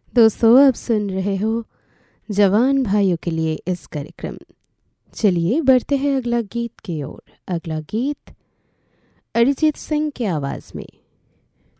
दोस्तों, अब सुन रहे हो जवान भाइयों के लिए इस कार्यक्रम। चलिए बढ़ते हैं अगला गीत की ओर। अगला गीत अरिजीत सिंह की आवाज़ में